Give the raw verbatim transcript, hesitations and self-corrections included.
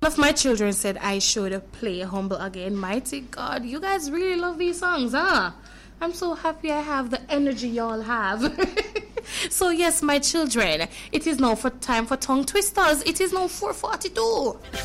One of my children said I should play Humble Again. Mighty God, you guys really love these songs, huh? I'm so happy I have the energy y'all have. So yes, my children, it is now for time for tongue twisters. It is now four forty-two.